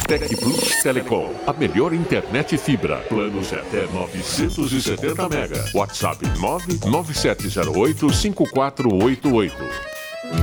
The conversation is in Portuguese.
Tec Plus Telecom, a melhor internet fibra. Planos até 970 mega. WhatsApp 997085488.